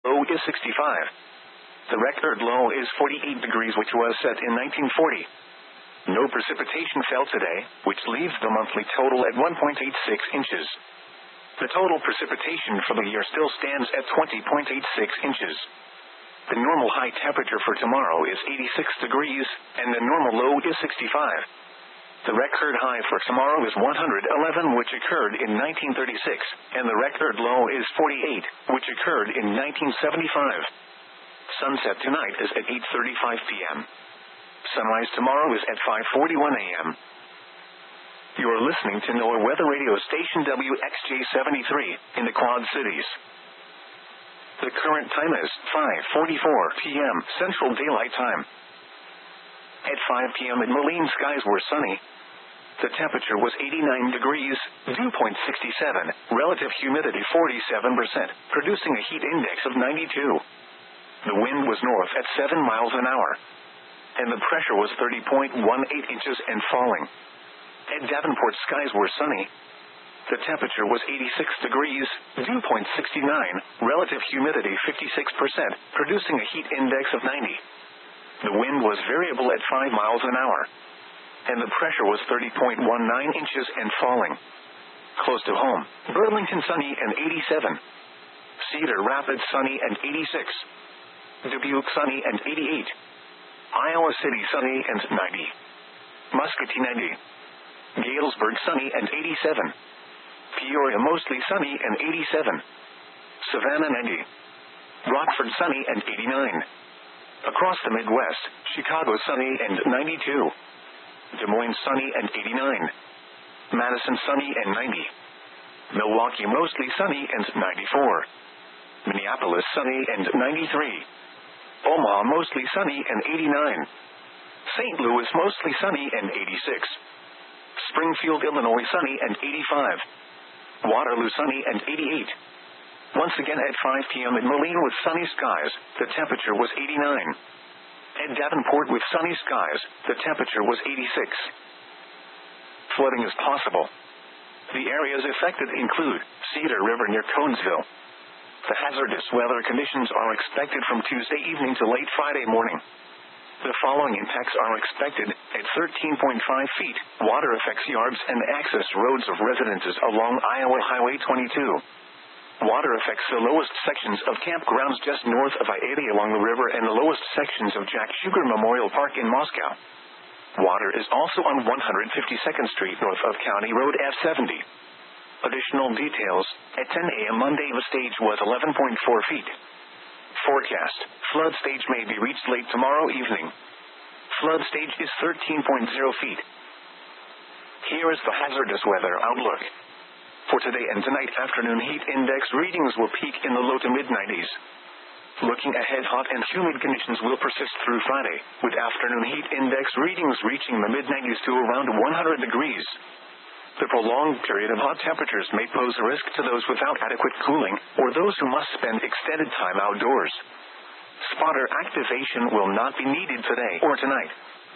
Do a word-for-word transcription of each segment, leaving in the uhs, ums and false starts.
Low is sixty-five. The record low is forty-eight degrees, which was set in nineteen forty. No precipitation fell today, which leaves the monthly total at one point eight six inches. The total precipitation for the year still stands at twenty point eight six inches. The normal high temperature for tomorrow is eighty-six degrees, and the normal low is sixty-five. The record high for tomorrow is one hundred eleven, which occurred in nineteen thirty-six, and the record low is forty-eight, which occurred in nineteen seventy-five. Sunset tonight is at eight thirty-five p.m. Sunrise tomorrow is at five forty-one a.m. You are listening to NOAA Weather Radio Station W X J seventy-three in the Quad Cities. The current time is five forty-four p.m. Central Daylight Time. At five p.m. in Moline, skies were sunny. The temperature was eighty-nine degrees, dew point sixty-seven, relative humidity forty-seven percent, producing a heat index of ninety-two. The wind was north at seven miles an hour, and the pressure was thirty point one eight inches and falling. At Davenport, skies were sunny. The temperature was eighty-six degrees, dew point sixty-nine, relative humidity fifty-six percent, producing a heat index of ninety. The wind was variable at five miles an hour, and the pressure was thirty point one nine inches and falling. Close to home, Burlington sunny and eighty-seven. Cedar Rapids sunny and eighty-six. Dubuque sunny and eighty-eight. Iowa City sunny and ninety. Muscatine ninety. Galesburg sunny and eighty-seven. Peoria mostly sunny and eighty-seven. Savannah ninety. Rockford sunny and eighty-nine. Across the Midwest, Chicago sunny and ninety-two. Des Moines sunny and eighty-nine. Madison sunny and ninety. Milwaukee mostly sunny and ninety-four. Minneapolis sunny and ninety-three. Omaha mostly sunny and eighty-nine. Saint Louis mostly sunny and eighty-six. Springfield, Illinois sunny and eighty-five. Waterloo sunny and eighty-eight. Once again at five p.m. in Moline with sunny skies, the temperature was eighty-nine. At Davenport with sunny skies, the temperature was eighty-six. Flooding is possible. The areas affected include Cedar River near Conesville. The hazardous weather conditions are expected from Tuesday evening to late Friday morning. The following impacts are expected at thirteen point five feet. Water affects yards and access roads of residences along Iowa Highway twenty-two. Water affects the lowest sections of campgrounds just north of I eighty along the river and the lowest sections of Jack Sugar Memorial Park in Moscow. Water is also on one hundred fifty-second Street north of County Road F seventy. Additional details, at ten a.m. Monday the stage was eleven point four feet. Forecast, flood stage may be reached late tomorrow evening. Flood stage is thirteen point zero feet. Here is the hazardous weather outlook. For today and tonight, afternoon heat index readings will peak in the low to mid nineties. Looking ahead, hot and humid conditions will persist through Friday, with afternoon heat index readings reaching the mid nineties to around one hundred degrees. The prolonged period of hot temperatures may pose a risk to those without adequate cooling, or those who must spend extended time outdoors. Spotter activation will not be needed today or tonight.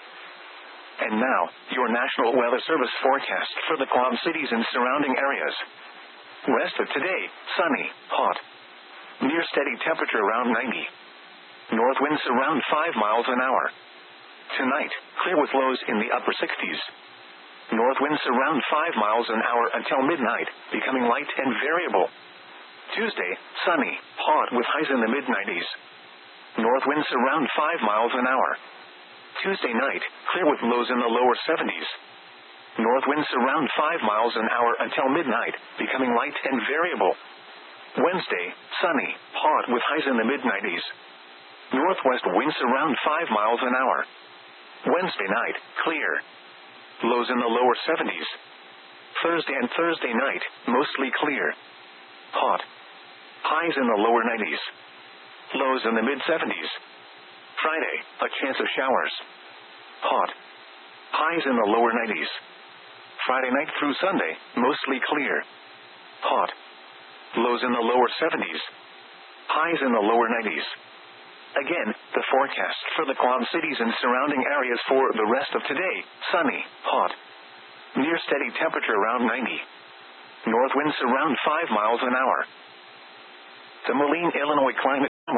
And now, your National Weather Service forecast for the Quad Cities and surrounding areas. Rest of today, sunny, hot. Near steady temperature around ninety. North winds around five miles an hour. Tonight, clear with lows in the upper sixties. North winds around five miles an hour until midnight, becoming light and variable. Tuesday, sunny, hot with highs in the mid nineties. North winds around five miles an hour. Tuesday night, clear with lows in the lower seventies. North winds around five miles an hour until midnight, becoming light and variable. Wednesday, sunny, hot with highs in the mid nineties. Northwest winds around five miles an hour. Wednesday night, clear. Lows in the lower seventies. Thursday and Thursday night, mostly clear. Hot. Highs in the lower nineties. Lows in the mid seventies. Friday, a chance of showers. Hot. Highs in the lower nineties. Friday night through Sunday, mostly clear. Hot. Lows in the lower seventies. Highs in the lower nineties. Again, the forecast for the Quad Cities and surrounding areas for the rest of today, sunny, hot. Near steady temperature around ninety. North winds around five miles an hour. The Moline, Illinois climate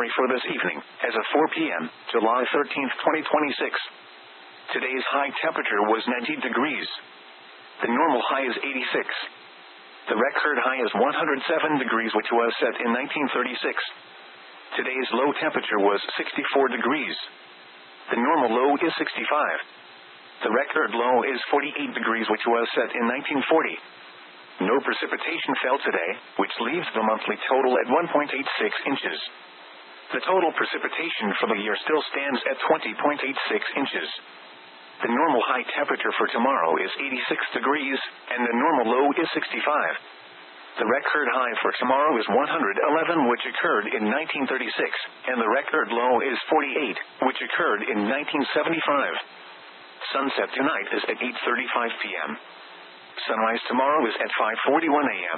summary for this evening, as of four p.m., July thirteenth, twenty twenty-six. Today's high temperature was ninety degrees. The normal high is eighty-six. The record high is one hundred seven degrees, which was set in nineteen thirty-six. Today's low temperature was sixty-four degrees. The normal low is sixty-five. The record low is forty-eight degrees, which was set in nineteen forty. No precipitation fell today, which leaves the monthly total at one point eight six inches. The total precipitation for the year still stands at twenty point eight six inches. The normal high temperature for tomorrow is eighty-six degrees, and the normal low is sixty-five. The record high for tomorrow is one hundred eleven, which occurred in nineteen thirty-six, and the record low is forty-eight, which occurred in nineteen seventy-five. Sunset tonight is at eight thirty-five p.m. Sunrise tomorrow is at five forty-one a.m.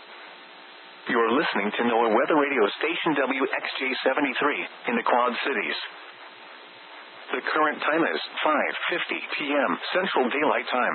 You're listening to NOAA Weather Radio Station W X J seventy-three in the Quad Cities. The current time is five fifty p.m. Central Daylight Time.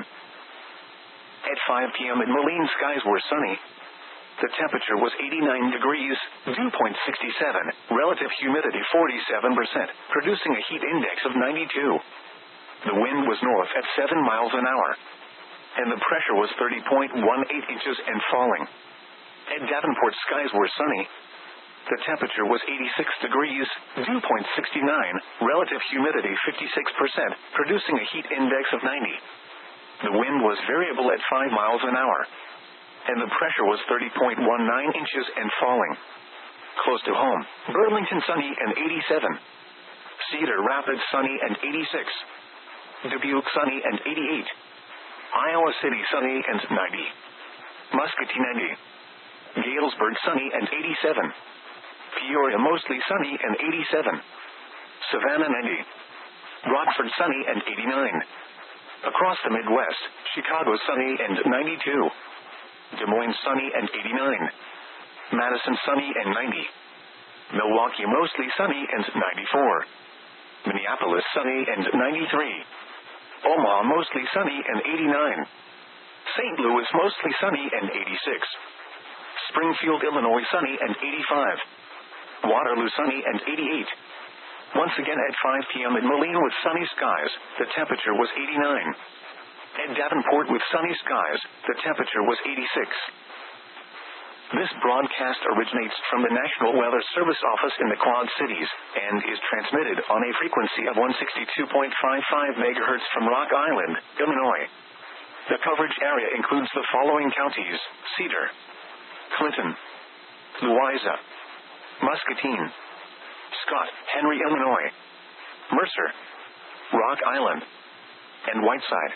At five p.m. in Moline, skies were sunny. The temperature was eighty-nine degrees, dew point sixty-seven, relative humidity forty-seven percent, producing a heat index of ninety-two. The wind was north at seven miles an hour, and the pressure was thirty point one eight inches and falling. At Davenport, skies were sunny. The temperature was eighty-six degrees, dew point sixty-nine, relative humidity fifty-six percent, producing a heat index of ninety. The wind was variable at five miles an hour, and the pressure was thirty point one nine inches and falling. Close to home, Burlington sunny and eighty-seven. Cedar Rapids sunny and eighty-six. Dubuque sunny and eighty-eight. Iowa City sunny and ninety. Muscatine ninety. Galesburg sunny and eighty-seven. Peoria mostly sunny and eighty-seven. Savannah ninety. Rockford sunny and eighty-nine. Across the Midwest, Chicago sunny and ninety-two. Des Moines sunny and eighty-nine. Madison sunny and ninety. Milwaukee mostly sunny and ninety-four. Minneapolis sunny and ninety-three. Omaha mostly sunny and eighty-nine. Saint Louis mostly sunny and eighty-six. Springfield, Illinois sunny and eighty-five. Waterloo sunny and eighty-eight. Once again at five p.m. in Moline with sunny skies, the temperature was eighty-nine. At Davenport with sunny skies, the temperature was eighty-six. This broadcast originates from the National Weather Service office in the Quad Cities, and is transmitted on a frequency of one sixty-two point five five megahertz from Rock Island, Illinois. The coverage area includes the following counties: Cedar, Clinton, Louisa, Muscatine, Scott, Henry, Illinois, Mercer, Rock Island, and Whiteside.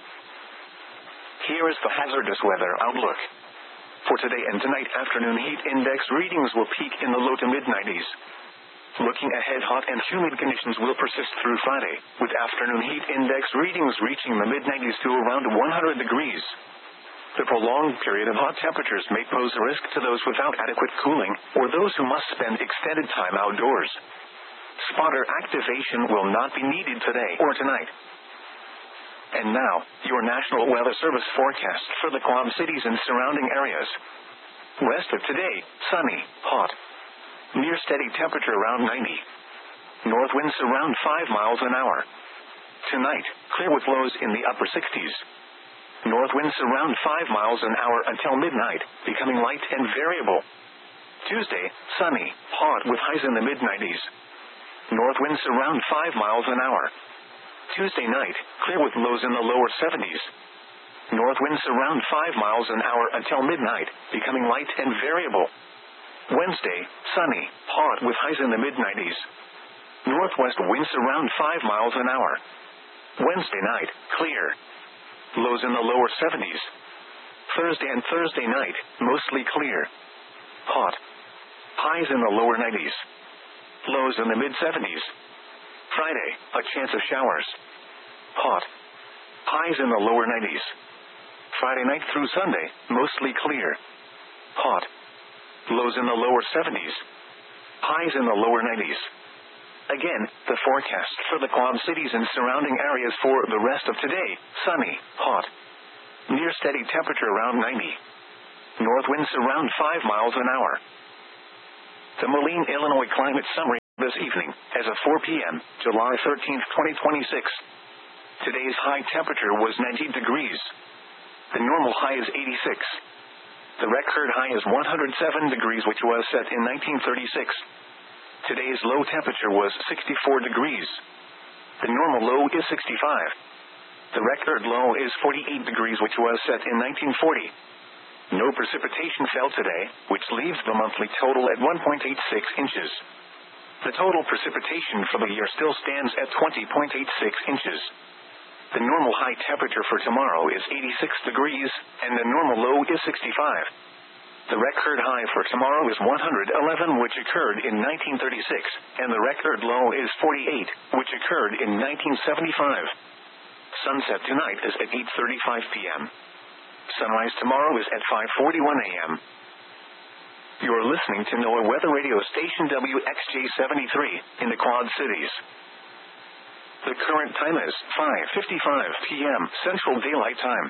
Here is the hazardous weather outlook. For today and tonight, afternoon heat index readings will peak in the low to mid nineties. Looking ahead, hot and humid conditions will persist through Friday, with afternoon heat index readings reaching the mid nineties to around one hundred degrees. The prolonged period of hot temperatures may pose a risk to those without adequate cooling, or those who must spend extended time outdoors. Spotter activation will not be needed today or tonight. And now, your National Weather Service forecast for the Quad Cities and surrounding areas. West of today, sunny, hot. Near steady temperature around ninety. North winds around five miles an hour. Tonight, clear with lows in the upper sixties. North winds around five miles an hour until midnight, becoming light and variable. Tuesday, sunny, hot with highs in the mid nineties. North winds around five miles an hour. Tuesday night, clear with lows in the lower seventies. North winds around five miles an hour until midnight, becoming light and variable. Wednesday, sunny, hot with highs in the mid nineties. Northwest winds around five miles an hour. Wednesday night, clear. Lows in the lower seventies. Thursday and Thursday night, mostly clear. Hot. Highs in the lower nineties. Lows in the mid seventies. Friday, a chance of showers. Hot. Highs in the lower nineties. Friday night through Sunday, mostly clear. Hot. Lows in the lower seventies. Highs in the lower nineties. Again, the forecast for the Quad Cities and surrounding areas for the rest of today: sunny, hot. Near steady temperature around ninety. North winds around five miles an hour. The Moline, Illinois climate summary. this evening, as of four p.m., July thirteenth, twenty twenty-six. Today's high temperature was ninety degrees. The normal high is eighty-six. The record high is one hundred seven degrees, which was set in nineteen thirty-six. Today's low temperature was sixty-four degrees. The normal low is sixty-five. The record low is forty-eight degrees, which was set in nineteen forty. No precipitation fell today, which leaves the monthly total at one point eight six inches. The total precipitation for the year still stands at twenty point eight six inches. The normal high temperature for tomorrow is eighty-six degrees, and the normal low is sixty-five. The record high for tomorrow is one hundred eleven, which occurred in nineteen thirty-six, and the record low is forty-eight, which occurred in nineteen seventy-five. Sunset tonight is at eight thirty-five p.m. Sunrise tomorrow is at five forty-one a.m. You're listening to NOAA Weather Radio Station W X J seventy-three, in the Quad Cities. The current time is five fifty-five p.m. Central Daylight Time.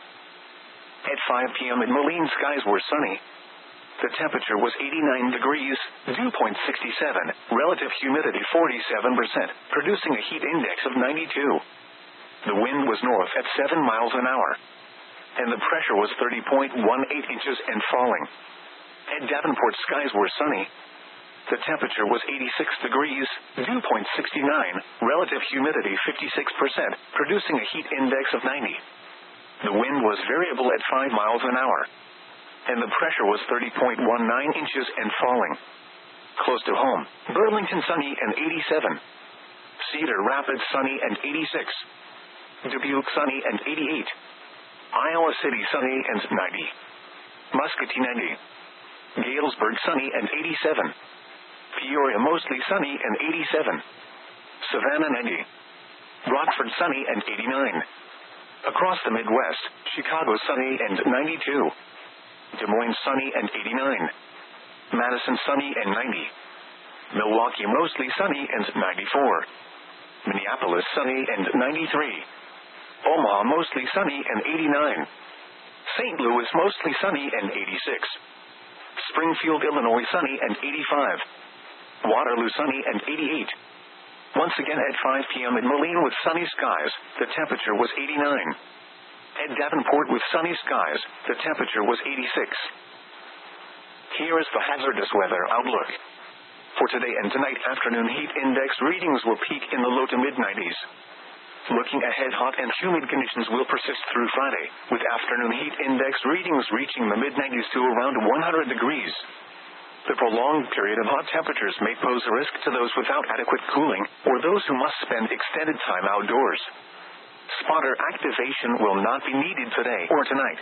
At five p.m. in Moline, skies were sunny. The temperature was eighty-nine degrees, dew point sixty-seven, relative humidity forty-seven percent, producing a heat index of ninety-two. The wind was north at seven miles an hour, and the pressure was thirty point one eight inches and falling. At Davenport, skies were sunny. The temperature was eighty-six degrees, dew point sixty-nine, relative humidity fifty-six percent, producing a heat index of ninety. The wind was variable at five miles an hour, and the pressure was thirty point one nine inches and falling. Close to home, Burlington sunny and eighty-seven. Cedar Rapids sunny and eighty-six. Dubuque sunny and eighty-eight. Iowa City sunny and ninety. Muscatine ninety. Galesburg sunny and eighty-seven. Peoria mostly sunny and eighty-seven. Savannah ninety. Rockford sunny and eighty-nine. Across the Midwest, Chicago sunny and ninety-two. Des Moines sunny and eighty-nine. Madison sunny and ninety. Milwaukee mostly sunny and ninety-four. Minneapolis sunny and ninety-three. Omaha mostly sunny and eighty-nine. Saint Louis mostly sunny and eighty-six. Springfield, Illinois sunny and eighty-five. Waterloo sunny and eighty-eight. Once again at five p.m. in Moline with sunny skies, the temperature was eighty-nine. At Davenport with sunny skies, the temperature was eighty-six. Here is the hazardous weather outlook. For today and tonight, afternoon heat index readings will peak in the low to mid nineties. Looking ahead, hot and humid conditions will persist through Friday, with afternoon heat index readings reaching the mid nineties to around one hundred degrees. The prolonged period of hot temperatures may pose a risk to those without adequate cooling, or those who must spend extended time outdoors. Spotter activation will not be needed today or tonight.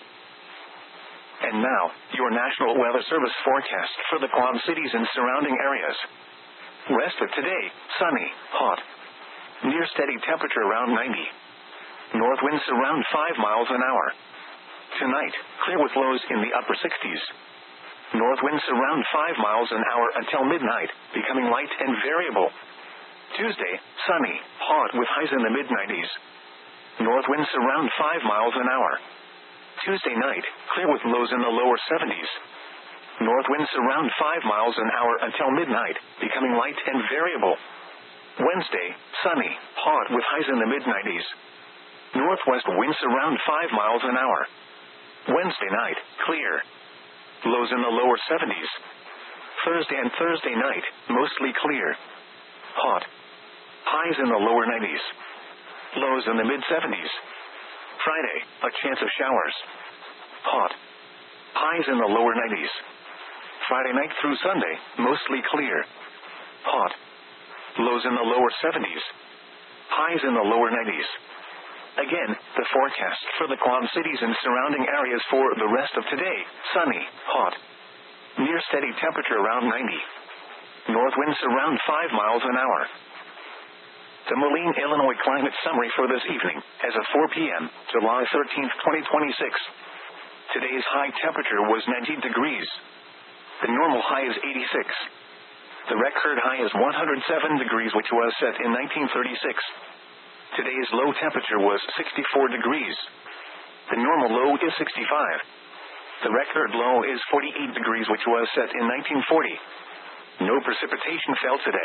And now, your National Weather Service forecast for the Quad Cities and surrounding areas. Rest of today, sunny, hot. Near steady temperature around ninety. North winds around five miles an hour. Tonight, clear with lows in the upper sixties. North winds around five miles an hour until midnight, becoming light and variable. Tuesday, sunny, hot with highs in the mid nineties. North winds around five miles an hour. Tuesday night, clear with lows in the lower seventies. North winds around five miles an hour until midnight, becoming light and variable. Wednesday, sunny, hot with highs in the mid nineties. Northwest winds around five miles an hour. Wednesday night, clear. Lows in the lower seventies. Thursday and Thursday night, mostly clear. Hot. Highs in the lower nineties. Lows in the mid seventies. Friday, a chance of showers. Hot. Highs in the lower nineties. Friday night through Sunday, mostly clear. Hot. Lows in the lower seventies. Highs in the lower nineties. Again, the forecast for the Quad Cities and surrounding areas for the rest of today, sunny, hot. Near steady temperature around ninety. North winds around five miles an hour. The Moline, Illinois climate summary for this evening, as of four p.m., July thirteenth, twenty twenty-six. Today's high temperature was ninety degrees. The normal high is eighty-six. The record high is one hundred seven degrees, which was set in nineteen thirty-six. Today's low temperature was sixty-four degrees. The normal low is sixty-five. The record low is forty-eight degrees, which was set in nineteen forty. No precipitation fell today.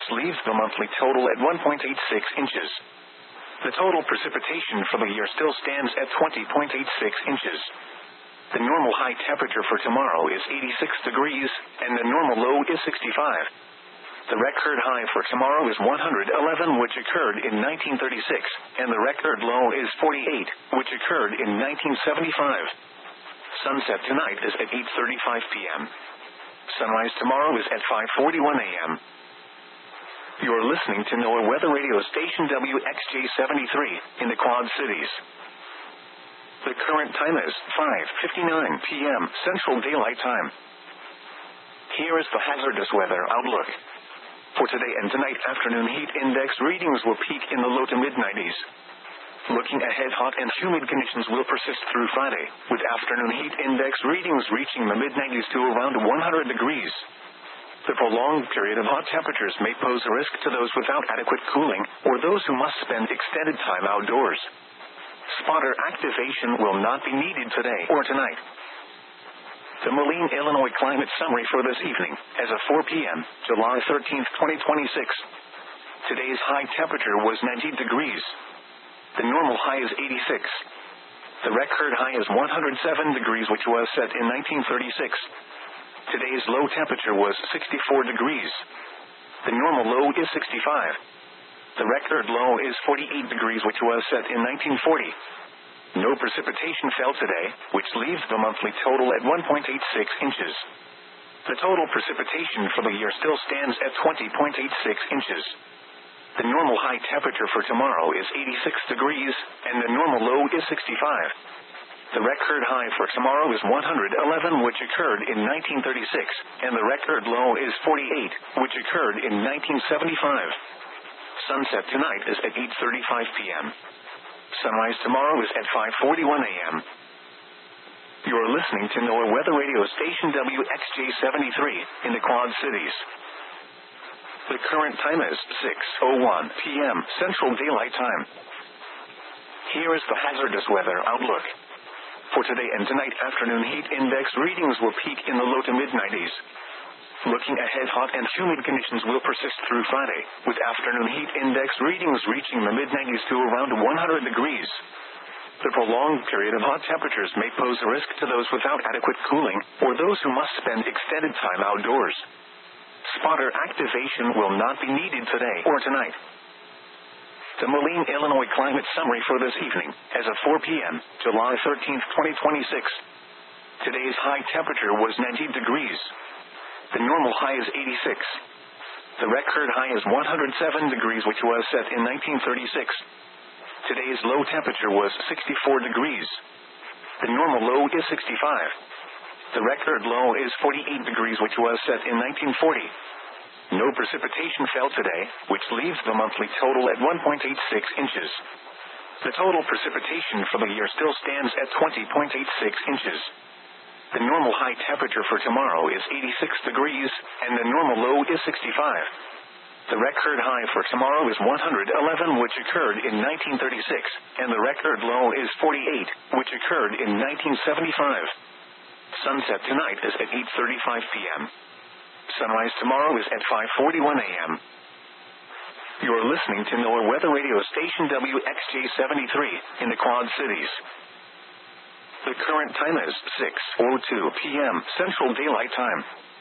leaves the monthly total at one point eight six inches. The total precipitation for the year still stands at twenty point eight six inches. The normal high temperature for tomorrow is eighty-six degrees, and the normal low is sixty-five. The record high for tomorrow is one hundred eleven, which occurred in nineteen thirty-six, and the record low is forty-eight, which occurred in nineteen seventy-five. Sunset tonight is at eight thirty-five p.m. Sunrise tomorrow is at five forty-one a.m. You're listening to NOAA Weather Radio Station W X J seventy-three in the Quad Cities. The current time is five fifty-nine p.m. Central Daylight Time. Here is the hazardous weather outlook. For today and tonight, afternoon heat index readings will peak in the low to mid nineties. Looking ahead, hot and humid conditions will persist through Friday, with afternoon heat index readings reaching the mid nineties to around one hundred degrees. The prolonged period of hot temperatures may pose a risk to those without adequate cooling, or those who must spend extended time outdoors. Spotter activation will not be needed today or tonight. The Moline, Illinois climate summary for this evening, as of four p.m., July thirteenth, twenty twenty-six. Today's high temperature was ninety degrees. The normal high is eighty-six. The record high is one hundred seven degrees, which was set in nineteen thirty-six. Today's low temperature was sixty-four degrees. The normal low is sixty-five. The record low is forty-eight degrees, which was set in nineteen forty. No precipitation fell today, which leaves the monthly total at one point eight six inches. The total precipitation for the year still stands at twenty point eight six inches. The normal high temperature for tomorrow is eighty-six degrees, and the normal low is sixty-five. The record high for tomorrow is one hundred eleven, which occurred in nineteen thirty-six, and the record low is forty-eight, which occurred in nineteen seventy-five. Sunset tonight is at eight thirty-five p.m. Sunrise tomorrow is at five forty-one a.m. You're listening to NOAA Weather Radio Station W X J seventy-three in the Quad Cities. The current time is six oh one p.m. Central Daylight Time. Here is the hazardous weather outlook. For today and tonight, afternoon heat index readings will peak in the low to mid nineties. Looking ahead, hot and humid conditions will persist through Friday, with afternoon heat index readings reaching the mid nineties to around one hundred degrees. The prolonged period of hot temperatures may pose a risk to those without adequate cooling, or those who must spend extended time outdoors. Spotter activation will not be needed today or tonight. The Moline, Illinois climate summary for this evening, as of four p.m., July thirteenth, twenty twenty-six. Today's high temperature was ninety degrees. The normal high is eighty-six. The record high is one hundred seven degrees, which was set in nineteen thirty-six. Today's low temperature was sixty-four degrees. The normal low is sixty-five. The record low is forty-eight degrees, which was set in nineteen forty. No precipitation fell today, which leaves the monthly total at one point eight six inches. The total precipitation for the year still stands at twenty point eight six inches. The normal high temperature for tomorrow is eighty-six degrees, and the normal low is sixty-five. The record high for tomorrow is one hundred eleven, which occurred in nineteen thirty-six, and the record low is forty-eight, which occurred in nineteen seventy-five. Sunset tonight is at eight thirty-five p.m. Sunrise tomorrow is at five forty-one a.m. You're listening to NOAA Weather Radio Station W X J seventy-three in the Quad Cities. The current time is six oh two p.m. Central Daylight Time.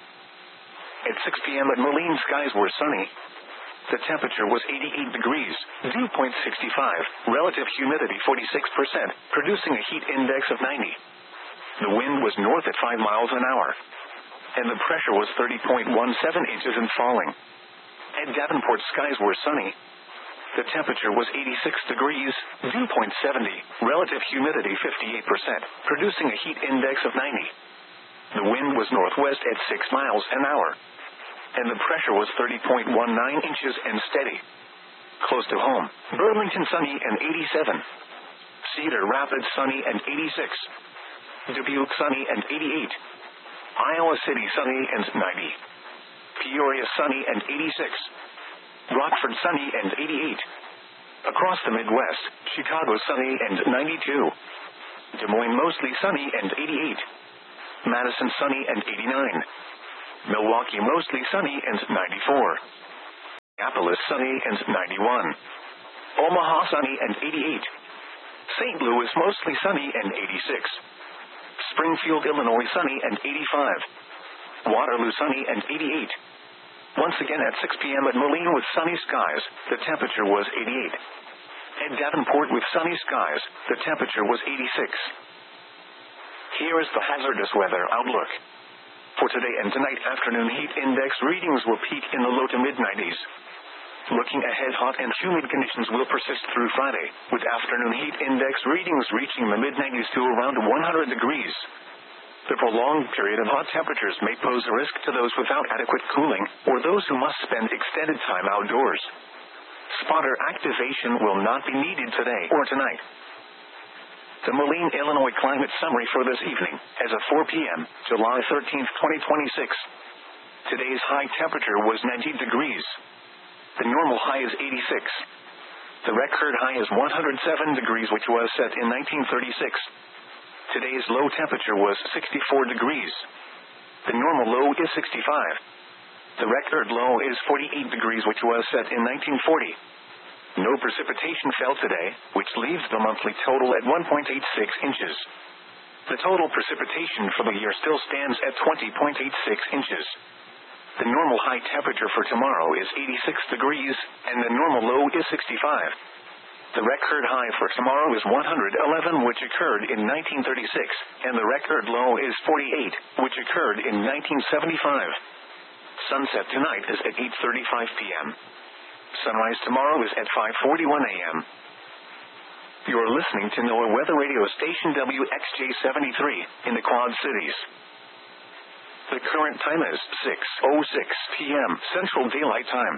At six p.m. at Moline, skies were sunny. The temperature was eighty-eight degrees, dew point sixty-five, relative humidity forty-six percent, producing a heat index of ninety. The wind was north at five miles an hour, and the pressure was thirty point one seven inches and falling. At Davenport, skies were sunny. The temperature was eighty-six degrees, dew point seventy, relative humidity fifty-eight percent, producing a heat index of ninety. The wind was northwest at six miles an hour, and the pressure was thirty point one nine inches and steady. Close to home, Burlington sunny and eighty-seven. Cedar Rapids sunny and eighty-six. Dubuque sunny and eighty-eight. Iowa City sunny and ninety. Peoria sunny and eighty-six. Rockford sunny and eighty-eight. Across the Midwest, Chicago sunny and ninety-two. Des Moines mostly sunny and eighty-eight. Madison sunny and eighty-nine. Milwaukee mostly sunny and ninety-four. Minneapolis sunny and ninety-one. Omaha sunny and eighty-eight. Saint Louis mostly sunny and eighty-six. Springfield, Illinois sunny and eighty-five. Waterloo sunny and eighty-eight. Once again at six p.m. at Moline with sunny skies, the temperature was eighty-eight. At Davenport with sunny skies, the temperature was eighty-six. Here is the hazardous weather outlook. For today and tonight, afternoon heat index readings will peak in the low to mid nineties. Looking ahead, hot and humid conditions will persist through Friday, with afternoon heat index readings reaching the mid nineties to around one hundred degrees. The prolonged period of hot temperatures may pose a risk to those without adequate cooling, or those who must spend extended time outdoors. Spotter activation will not be needed today or tonight. The Moline, Illinois climate summary for this evening, as of four p.m., July thirteenth, twenty twenty-six. Today's high temperature was ninety degrees. The normal high is eighty-six. The record high is one hundred seven degrees, which was set in nineteen thirty-six. Today's low temperature was sixty-four degrees. The normal low is sixty-five. The record low is forty-eight degrees, which was set in nineteen forty. No precipitation fell today, which leaves the monthly total at one point eight six inches. The total precipitation for the year still stands at twenty point eight six inches. The normal high temperature for tomorrow is eighty-six degrees, and the normal low is sixty-five. The record high for tomorrow is one hundred eleven, which occurred in nineteen thirty-six, and the record low is forty-eight, which occurred in nineteen seventy-five. Sunset tonight is at eight thirty-five p.m. Sunrise tomorrow is at five forty-one a.m. You're listening to NOAA Weather Radio Station W X J seventy-three in the Quad Cities. The current time is six oh six p.m. Central Daylight Time.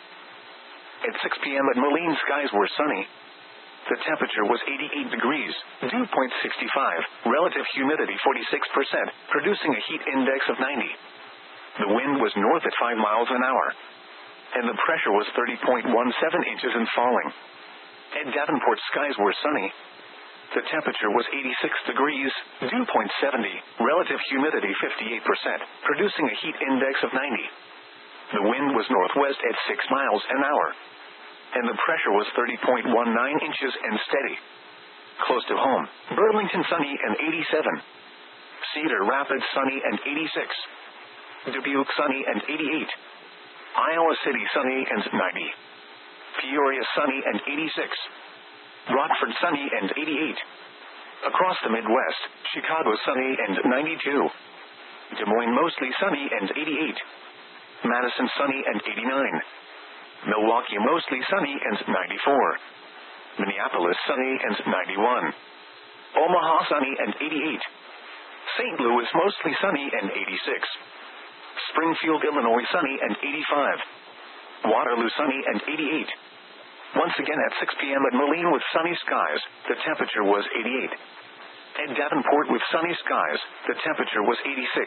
At six p.m. at Moline, skies were sunny. The temperature was eighty-eight degrees, dew point sixty-five, relative humidity forty-six percent, producing a heat index of ninety. The wind was north at five miles an hour, and the pressure was thirty point one seven inches and falling. At Davenport, skies were sunny. The temperature was eighty-six degrees, dew point seventy, relative humidity fifty-eight percent, producing a heat index of ninety. The wind was northwest at six miles an hour, and the pressure was thirty point one nine inches and steady. Close to home, Burlington sunny and eighty-seven. Cedar Rapids sunny and eighty-six. Dubuque sunny and eighty-eight. Iowa City sunny and ninety. Peoria sunny and eighty-six. Rockford sunny and eighty-eight. Across the Midwest, Chicago sunny and ninety-two. Des Moines mostly sunny and eighty-eight. Madison sunny and eighty-nine. Milwaukee mostly sunny and ninety-four. Minneapolis sunny and ninety-one. Omaha sunny and eighty-eight. Saint Louis mostly sunny and eighty-six. Springfield, Illinois sunny and eighty-five. Waterloo sunny and eighty-eight. Once again at six p.m. at Moline with sunny skies, the temperature was eighty-eight. At Davenport with sunny skies, the temperature was eighty-six.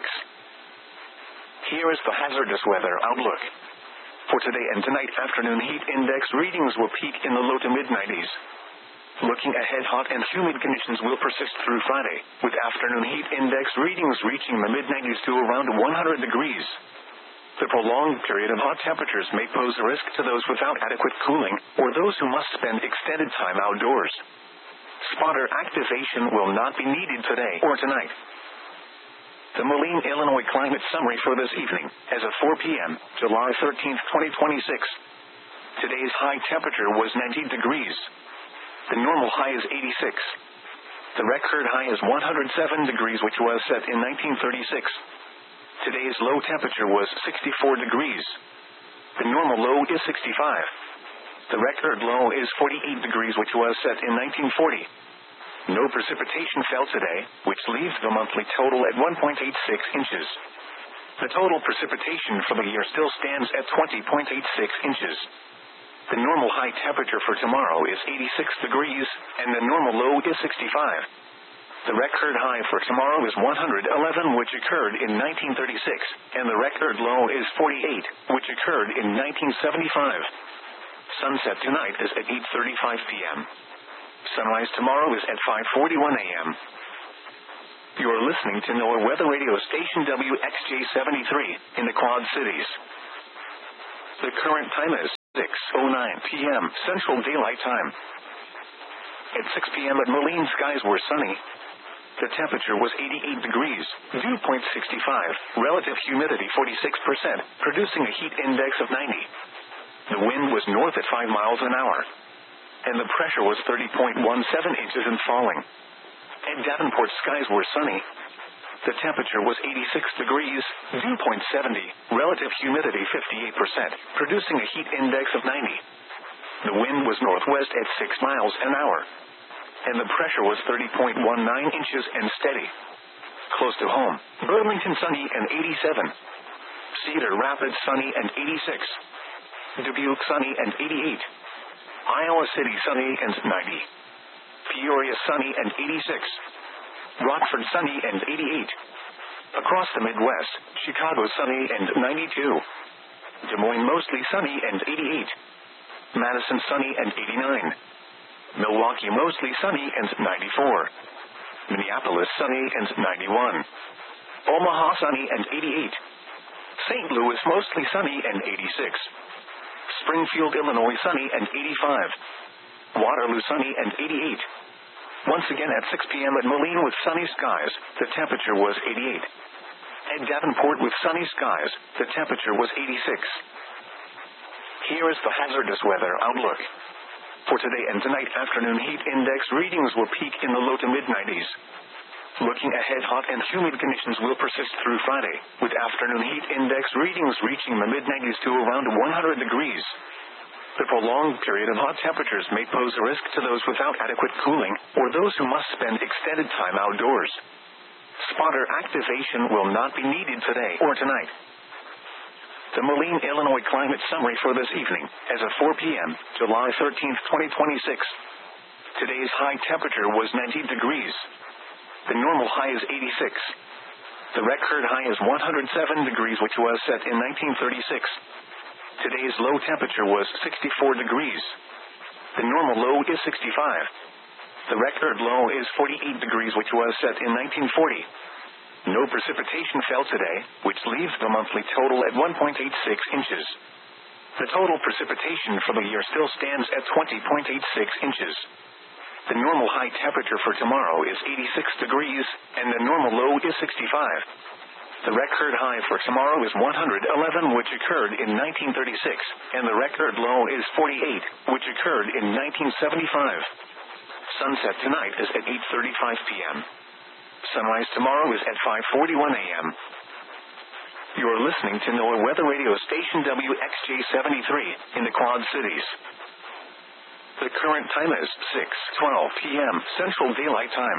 Here is the hazardous weather outlook. For today and tonight, afternoon heat index readings will peak in the low to mid nineties. Looking ahead, hot and humid conditions will persist through Friday, with afternoon heat index readings reaching the mid nineties to around one hundred degrees. The prolonged period of hot temperatures may pose a risk to those without adequate cooling, or those who must spend extended time outdoors. Spotter activation will not be needed today or tonight. The Moline, Illinois climate summary for this evening, as of four p.m., July thirteenth, twenty twenty-six. Today's high temperature was ninety degrees. The normal high is eighty-six. The record high is one hundred seven degrees, which was set in nineteen thirty-six. Today's low temperature was sixty-four degrees. The normal low is sixty-five. The record low is forty-eight degrees, which was set in nineteen forty. No precipitation fell today, which leaves the monthly total at one point eight six inches. The total precipitation for the year still stands at twenty point eight six inches. The normal high temperature for tomorrow is eighty-six degrees, and the normal low is sixty-five. The record high for tomorrow is one hundred eleven, which occurred in nineteen thirty-six, and the record low is forty-eight, which occurred in nineteen seventy-five. Sunset tonight is at eight thirty-five p.m. Sunrise tomorrow is at five forty-one a.m. You're listening to NOAA Weather Radio Station W X J seventy-three in the Quad Cities. The current time is six oh nine p.m. Central Daylight Time. At six p.m. at Moline, skies were sunny. The temperature was eighty-eight degrees, dew point sixty-five, relative humidity forty-six percent, producing a heat index of ninety. The wind was north at five miles an hour, and the pressure was thirty point one seven inches and falling. At Davenport, skies were sunny. The temperature was eighty-six degrees, dew point seventy, relative humidity fifty-eight percent, producing a heat index of ninety. The wind was northwest at six miles an hour, and the pressure was thirty point one nine inches and steady. Close to home, Burlington sunny and eighty-seven. Cedar Rapids sunny and eighty-six. Dubuque sunny and eighty-eight. Iowa City sunny and ninety. Peoria sunny and eighty-six. Rockford sunny and eighty-eight. Across the Midwest, Chicago sunny and ninety-two. Des Moines mostly sunny and eighty-eight. Madison sunny and eighty-nine. Milwaukee mostly sunny and ninety-four. Minneapolis sunny and ninety-one. Omaha sunny and eighty-eight. Saint Louis mostly sunny and eighty-six. Springfield, Illinois sunny and eighty-five. Waterloo sunny and eighty-eight. Once again at six p.m. at Moline with sunny skies, the temperature was eighty-eight. At Davenport with sunny skies, the temperature was eighty-six. Here is the hazardous weather outlook. For today and tonight, afternoon heat index readings will peak in the low to mid nineties. Looking ahead, hot and humid conditions will persist through Friday, with afternoon heat index readings reaching the mid nineties to around one hundred degrees. The prolonged period of hot temperatures may pose a risk to those without adequate cooling, or those who must spend extended time outdoors. Spotter activation will not be needed today or tonight. The Moline, Illinois climate summary for this evening, as of four p.m., July thirteenth, twenty twenty-six. Today's high temperature was ninety degrees. The normal high is eighty-six. The record high is one hundred seven degrees, which was set in nineteen thirty-six. Today's low temperature was sixty-four degrees. The normal low is sixty-five. The record low is forty-eight degrees, which was set in nineteen forty. No precipitation fell today, which leaves the monthly total at one point eight six inches. The total precipitation for the year still stands at twenty point eight six inches. The normal high temperature for tomorrow is eighty-six degrees, and the normal low is sixty-five. The record high for tomorrow is one hundred eleven, which occurred in nineteen thirty-six, and the record low is forty-eight, which occurred in nineteen seventy-five. Sunset tonight is at eight thirty-five p.m. Sunrise tomorrow is at five forty-one a.m. You are listening to NOAA Weather Radio Station W X J seventy-three in the Quad Cities. The current time is six twelve p.m. Central Daylight Time.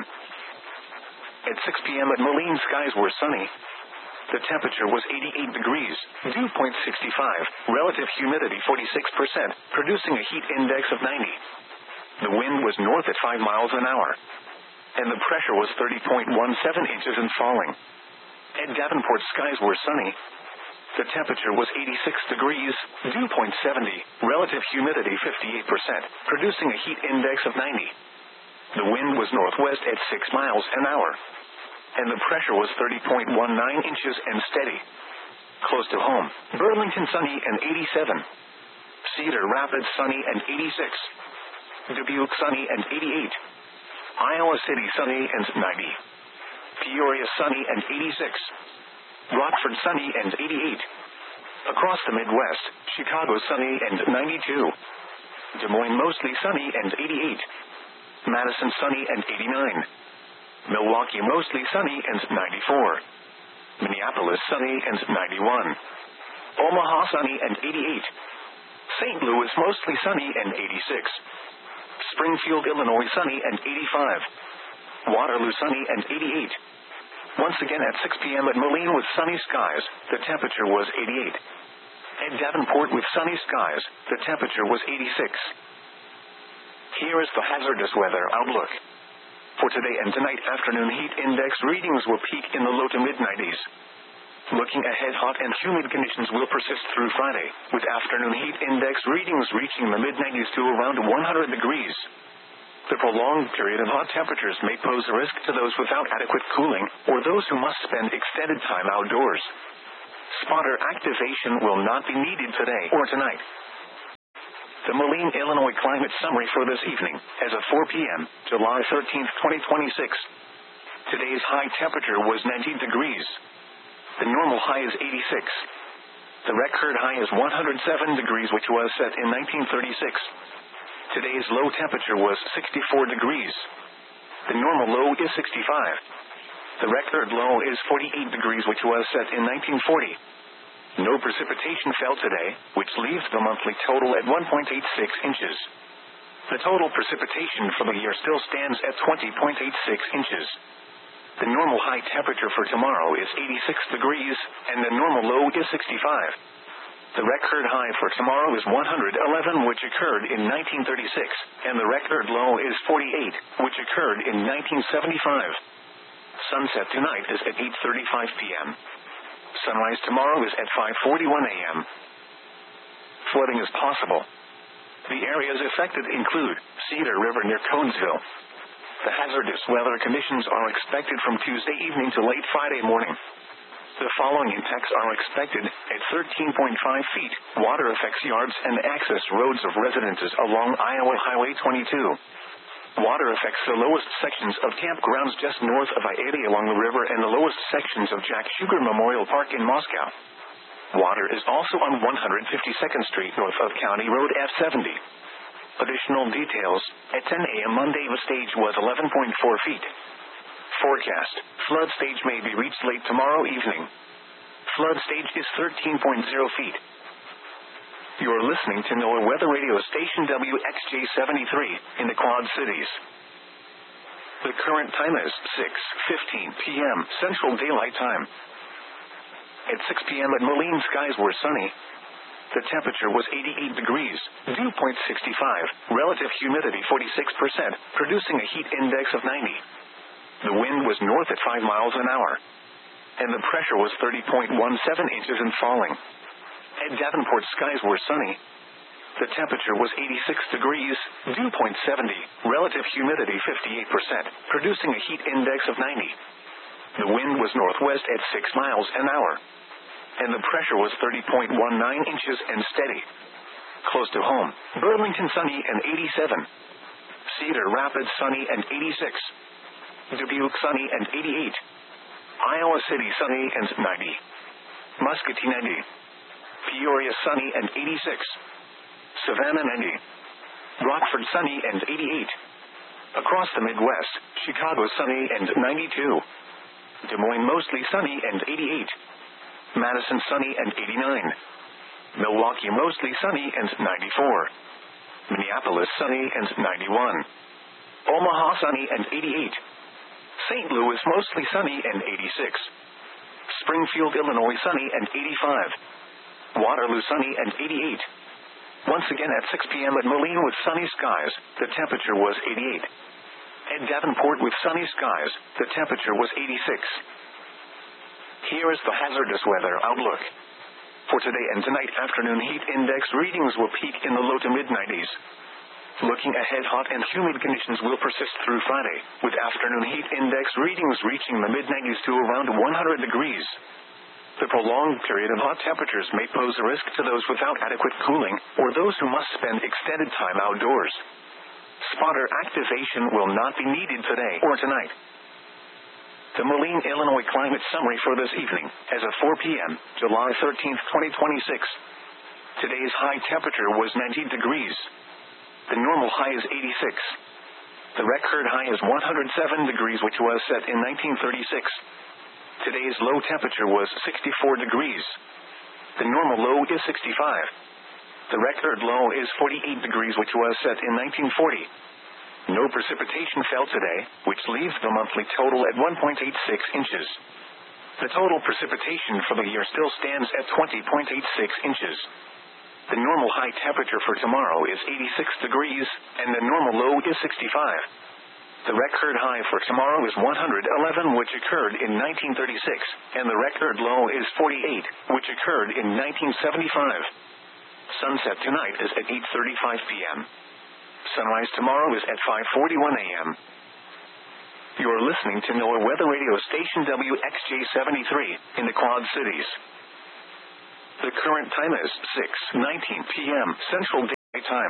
At six p.m. at Moline, skies were sunny. The temperature was eighty-eight degrees, dew point sixty-five, relative humidity forty-six percent, producing a heat index of ninety. The wind was north at five miles an hour, and the pressure was thirty point one seven inches and falling. At Davenport, skies were sunny. The temperature was eighty-six degrees, dew point seventy, relative humidity fifty-eight percent, producing a heat index of ninety. The wind was northwest at six miles an hour, and the pressure was thirty point one nine inches and steady. Close to home, Burlington sunny and eighty-seven. Cedar Rapids sunny and eighty-six. Dubuque sunny and eighty-eight. Iowa City sunny and ninety. Peoria sunny and eighty-six. Rockford sunny and eighty-eight. Across the Midwest, Chicago sunny and ninety-two. Des Moines mostly sunny and eighty-eight. Madison sunny and eighty-nine. Milwaukee mostly sunny and ninety-four. Minneapolis sunny and ninety-one. Omaha sunny and eighty-eight. Saint Louis mostly sunny and eighty-six. Springfield, Illinois sunny and eighty-five. Waterloo sunny and eighty-eight. Once again at six p.m. at Moline with sunny skies, the temperature was eighty-eight. At Davenport with sunny skies, the temperature was eighty-six. Here is the hazardous weather outlook. For today and tonight, afternoon heat index readings will peak in the low to mid nineties. Looking ahead, hot and humid conditions will persist through Friday, with afternoon heat index readings reaching the mid nineties to around one hundred degrees. The prolonged period of hot temperatures may pose a risk to those without adequate cooling, or those who must spend extended time outdoors. Spotter activation will not be needed today or tonight. The Moline, Illinois climate summary for this evening, as of four p.m., July thirteenth, twenty twenty-six. Today's high temperature was nineteen degrees. The normal high is eighty-six. The record high is one hundred seven degrees, which was set in nineteen thirty-six. Today's low temperature was sixty-four degrees. The normal low is sixty-five. The record low is forty-eight degrees, which was set in nineteen forty. No precipitation fell today, which leaves the monthly total at one point eight six inches. The total precipitation for the year still stands at twenty point eight six inches. The normal high temperature for tomorrow is eighty-six degrees, and the normal low is sixty-five. The record high for tomorrow is one hundred eleven, which occurred in nineteen thirty-six, and the record low is forty-eight, which occurred in nineteen seventy-five. Sunset tonight is at eight thirty-five p.m. Sunrise tomorrow is at five forty-one a.m. Flooding is possible. The areas affected include Cedar River near Conesville. The hazardous weather conditions are expected from Tuesday evening to late Friday morning. The following impacts are expected at thirteen point five feet. Water affects yards and access roads of residences along Iowa Highway twenty-two. Water affects the lowest sections of campgrounds just north of I eighty along the river and the lowest sections of Jack Sugar Memorial Park in Moscow. Water is also on one hundred fifty-second Street north of County Road F seventy. Additional details, at ten a.m. Monday the stage was eleven point four feet. Forecast, flood stage may be reached late tomorrow evening. Flood stage is thirteen point zero feet. You are listening to NOAA Weather Radio Station W X J seventy-three in the Quad Cities. The current time is six fifteen p.m. Central Daylight Time. At six p.m. at Moline, skies were sunny. The temperature was eighty-eight degrees, dew point sixty-five, relative humidity forty-six percent, producing a heat index of ninety. The wind was north at five miles an hour. And the pressure was thirty point one seven inches and falling. At Davenport, skies were sunny. The temperature was eighty-six degrees, dew point seventy, relative humidity fifty-eight percent, producing a heat index of ninety. The wind was northwest at six miles an hour. And the pressure was thirty point one nine inches and steady. Close to home, Burlington sunny and eighty-seven. Cedar Rapids sunny and eighty-six. Dubuque sunny and eighty-eight. Iowa City sunny and ninety. Muscatine ninety. Peoria sunny and eighty-six. Savannah ninety. Rockford sunny and eighty-eight. Across the Midwest, Chicago sunny and ninety-two. Des Moines mostly sunny and eighty-eight. Madison sunny and eighty-nine. Milwaukee mostly sunny and ninety-four. Minneapolis sunny and ninety-one. Omaha sunny and eighty-eight. Saint Louis mostly sunny and eighty-six. Springfield, Illinois sunny and eighty-five. Waterloo sunny and eighty-eight. Once again at six p.m. at Moline with sunny skies, the temperature was eighty-eight. At Davenport with sunny skies, the temperature was eighty-six. Here is the hazardous weather outlook. For today and tonight, afternoon heat index readings will peak in the low to mid nineties. Looking ahead, hot and humid conditions will persist through Friday, with afternoon heat index readings reaching the mid nineties to around one hundred degrees. The prolonged period of hot temperatures may pose a risk to those without adequate cooling, or those who must spend extended time outdoors. Spotter activation will not be needed today or tonight. The Moline, Illinois climate summary for this evening, as of four p.m., July thirteenth, twenty twenty-six. Today's high temperature was nineteen degrees. The normal high is eighty-six. The record high is one hundred seven degrees, which was set in nineteen thirty-six. Today's low temperature was sixty-four degrees. The normal low is sixty-five. The record low is forty-eight degrees, which was set in nineteen forty. No precipitation fell today, which leaves the monthly total at one point eight six inches. The total precipitation for the year still stands at twenty point eight six inches. The normal high temperature for tomorrow is eighty-six degrees, and the normal low is sixty-five. The record high for tomorrow is one hundred eleven, which occurred in nineteen thirty-six, and the record low is forty-eight, which occurred in nineteen seventy-five. Sunset tonight is at eight thirty-five p.m. Sunrise tomorrow is at five forty-one a.m. You are listening to NOAA Weather Radio Station W X J seventy-three in the Quad Cities. The current time is six nineteen p.m. Central time.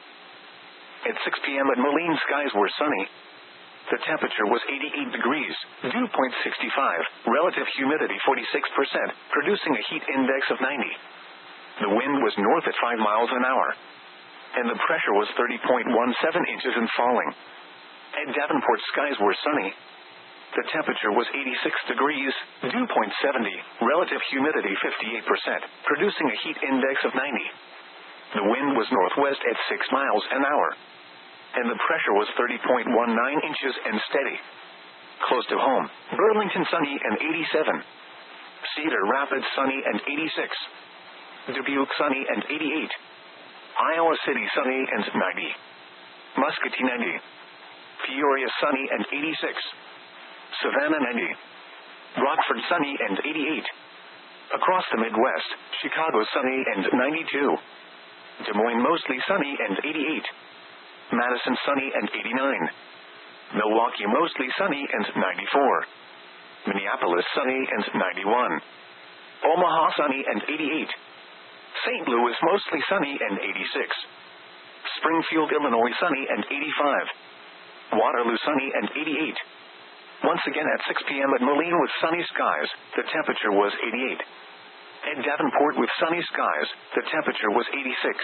At six p.m. at Moline, skies were sunny. The temperature was eighty-eight degrees, dew point sixty-five, relative humidity forty-six percent, producing a heat index of ninety. The wind was north at five miles an hour, and the pressure was thirty point one seven inches and falling. At Davenport, skies were sunny. The temperature was eighty-six degrees, dew point seventy, relative humidity fifty-eight percent, producing a heat index of ninety. The wind was northwest at six miles an hour, and the pressure was thirty point one nine inches and steady. Close to home, Burlington sunny and eighty-seven. Cedar Rapids sunny and eighty-six. Dubuque sunny and eighty-eight. Iowa City sunny and ninety. Muscatine ninety. Peoria sunny and eighty-six. Savannah ninety. Rockford sunny and eighty-eight. Across the Midwest, Chicago sunny and ninety-two. Des Moines mostly sunny and eighty-eight. Madison sunny and eighty-nine. Milwaukee mostly sunny and ninety-four. Minneapolis sunny and ninety-one. Omaha sunny and eighty-eight. Saint Louis mostly sunny and eighty-six. Springfield, Illinois sunny and eighty-five. Waterloo sunny and eighty-eight. Once again at six p.m. at Moline with sunny skies, the temperature was eighty-eight. At Davenport with sunny skies, the temperature was eighty-six.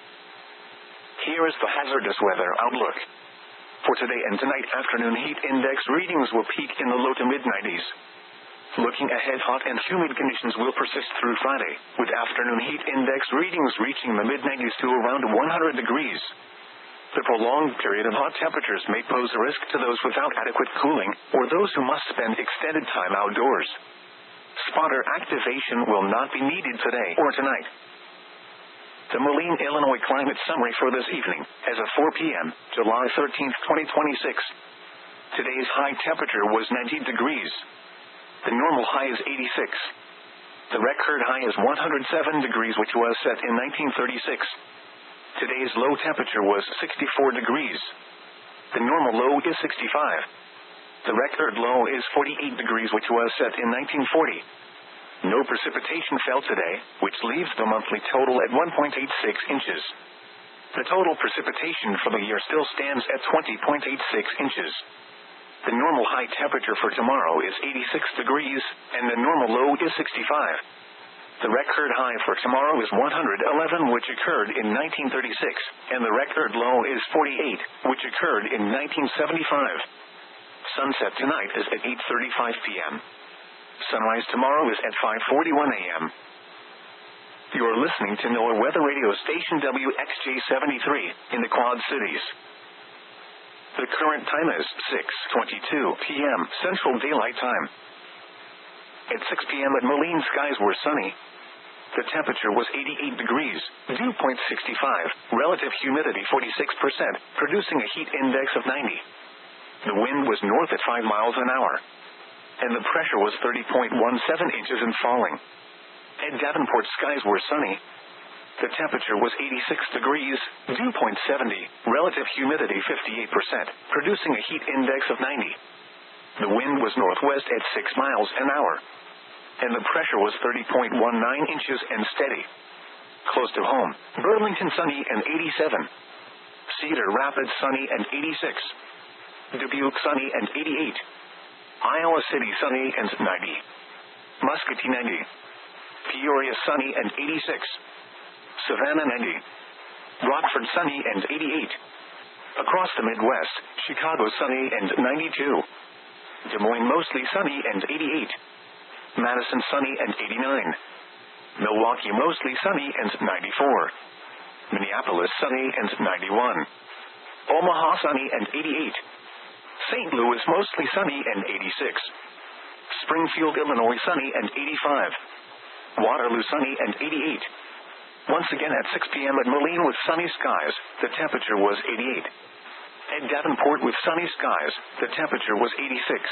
Here is the hazardous weather outlook. For today and tonight, afternoon heat index readings will peak in the low to mid nineties. Looking ahead, hot and humid conditions will persist through Friday, with afternoon heat index readings reaching the mid nineties to around one hundred degrees. The prolonged period of hot temperatures may pose a risk to those without adequate cooling, or those who must spend extended time outdoors. Spotter activation will not be needed today or tonight. The Moline, Illinois climate summary for this evening, as of four p.m., July thirteenth, twenty twenty-six. Today's high temperature was ninety degrees. The normal high is eighty-six. The record high is one hundred seven degrees, which was set in nineteen thirty-six. Today's low temperature was sixty-four degrees. The normal low is sixty-five. The record low is forty-eight degrees, which was set in nineteen forty. No precipitation fell today, which leaves the monthly total at one point eight six inches. The total precipitation for the year still stands at twenty point eight six inches. The normal high temperature for tomorrow is eighty-six degrees, and the normal low is sixty-five. The record high for tomorrow is one hundred eleven, which occurred in nineteen thirty-six, and the record low is forty-eight, which occurred in nineteen seventy-five. Sunset tonight is at eight thirty-five p.m. Sunrise tomorrow is at five forty-one a.m. You're listening to NOAA Weather Radio Station W X J seventy-three in the Quad Cities. The current time is six twenty-two p.m. Central Daylight Time. At six p.m. at Moline, skies were sunny. The temperature was eighty-eight degrees, dew point sixty-five, relative humidity forty-six percent, producing a heat index of ninety. The wind was north at five miles an hour, and the pressure was thirty point one seven inches and falling. At Davenport, skies were sunny. The temperature was eighty-six degrees, dew point seventy, relative humidity fifty-eight percent, producing a heat index of ninety. The wind was northwest at six miles an hour, and the pressure was thirty point one nine inches and steady. Close to home, Burlington sunny and eighty-seven. Cedar Rapids sunny and eighty-six. Dubuque sunny and eighty-eight. Iowa City sunny and ninety. Muscatine ninety. Peoria sunny and eighty-six. Savannah ninety. Rockford sunny and eighty-eight. Across the Midwest, Chicago sunny and ninety-two. Des Moines mostly sunny and eighty-eight. Madison sunny and eighty-nine. Milwaukee mostly sunny and ninety-four. Minneapolis sunny and ninety-one. Omaha sunny and eighty-eight. Saint Louis mostly sunny and eighty-six. Springfield, Illinois sunny and eighty-five. Waterloo sunny and eighty-eight. Once again at six p.m. at Moline with sunny skies, the temperature was eighty-eight. At Davenport with sunny skies, the temperature was eighty-six.